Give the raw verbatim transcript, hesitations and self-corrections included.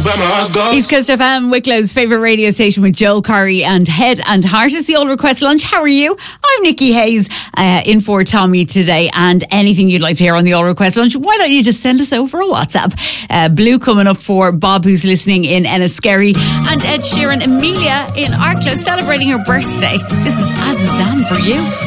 East Coast F M, Wicklow's favourite radio station with Joel Corry and Head and Heart. It's the All Request Lunch. How are you? I'm Nikki Hayes, uh, in for Tommy today. And anything you'd like to hear on the All Request Lunch, why don't you just send us over a WhatsApp? Uh, Blue coming up for Bob, who's listening in Enniskerry, and Ed Sheeran, Amelia in Arklow celebrating her birthday. This is Azazan for you.